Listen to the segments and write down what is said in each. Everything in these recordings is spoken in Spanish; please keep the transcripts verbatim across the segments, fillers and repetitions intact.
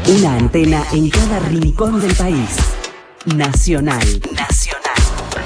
Una antena en cada rincón del país. Nacional. Nacional.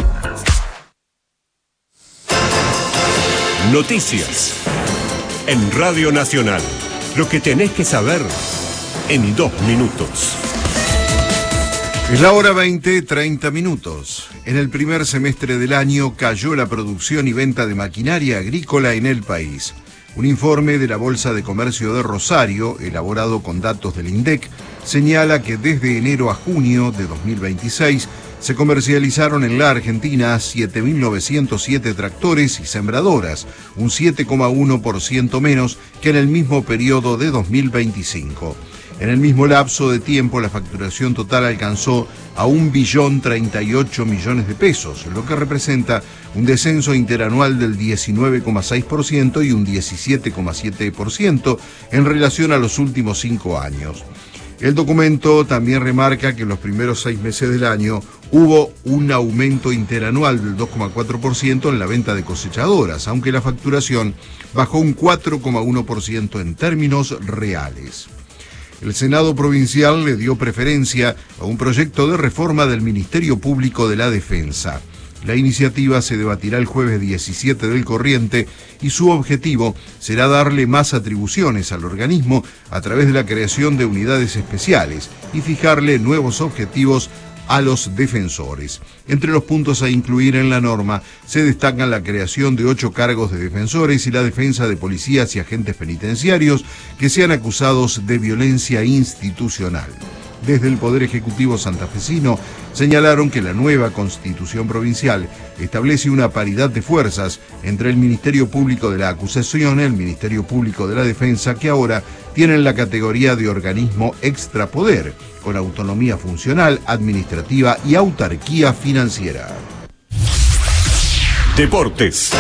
Noticias. En Radio Nacional. Lo que tenés que saber en dos minutos. Es la hora veinte, treinta minutos. En el primer semestre del año cayó la producción y venta de maquinaria agrícola en el país. Un informe de la Bolsa de Comercio de Rosario, elaborado con datos del INDEC, señala que desde enero a junio de dos mil veintiséis se comercializaron en la Argentina siete mil novecientos siete tractores y sembradoras, un siete coma uno por ciento menos que en el mismo periodo de dos mil veinticinco. En el mismo lapso de tiempo, la facturación total alcanzó a un billón treinta y ocho millones de pesos, lo que representa un descenso interanual del diecinueve coma seis por ciento y un diecisiete coma siete por ciento en relación a los últimos cinco años. El documento también remarca que en los primeros seis meses del año hubo un aumento interanual del dos coma cuatro por ciento en la venta de cosechadoras, aunque la facturación bajó un cuatro coma uno por ciento en términos reales. El Senado Provincial le dio preferencia a un proyecto de reforma del Ministerio Público de la Defensa. La iniciativa se debatirá el jueves diecisiete del corriente y su objetivo será darle más atribuciones al organismo a través de la creación de unidades especiales y fijarle nuevos objetivos a los defensores. Entre los puntos a incluir en la norma se destacan la creación de ocho cargos de defensores y la defensa de policías y agentes penitenciarios que sean acusados de violencia institucional. Desde el Poder Ejecutivo santafesino señalaron que la nueva Constitución Provincial establece una paridad de fuerzas entre el Ministerio Público de la Acusación y el Ministerio Público de la Defensa, que ahora tienen la categoría de organismo extrapoder, con autonomía funcional, administrativa y autarquía financiera. Deportes.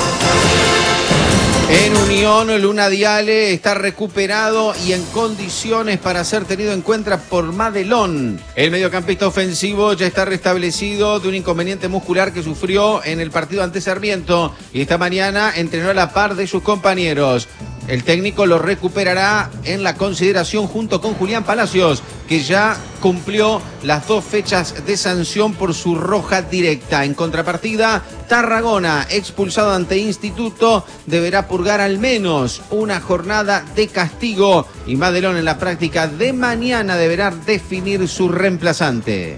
En Unión, Luna Diale está recuperado y en condiciones para ser tenido en cuenta por Madelón. El mediocampista ofensivo ya está restablecido de un inconveniente muscular que sufrió en el partido ante Sarmiento y esta mañana entrenó a la par de sus compañeros. El técnico lo recuperará en la consideración junto con Julián Palacios, que ya cumplió las dos fechas de sanción por su roja directa. En contrapartida, Tarragona, expulsado ante Instituto, deberá purgar al menos una jornada de castigo y Madelón en la práctica de mañana deberá definir su reemplazante.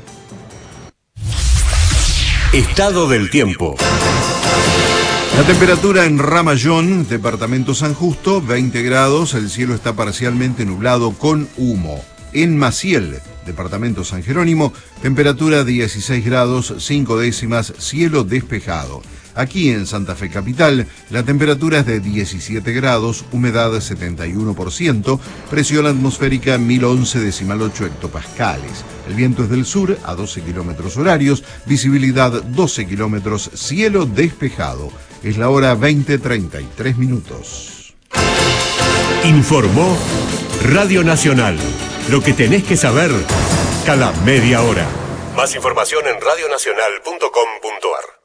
Estado del tiempo. La temperatura en Ramayón, departamento San Justo, veinte grados, el cielo está parcialmente nublado con humo. En Maciel, departamento San Jerónimo, temperatura dieciséis grados, cinco décimas, cielo despejado. Aquí en Santa Fe Capital, la temperatura es de diecisiete grados, humedad setenta y uno por ciento, presión atmosférica mil once decimal ocho hectopascales. El viento es del sur a doce kilómetros horarios, visibilidad doce kilómetros, cielo despejado. Es la hora veinte, treinta y tres minutos. Informó Radio Nacional. Lo que tenés que saber cada media hora. Más información en radio nacional punto com punto ar.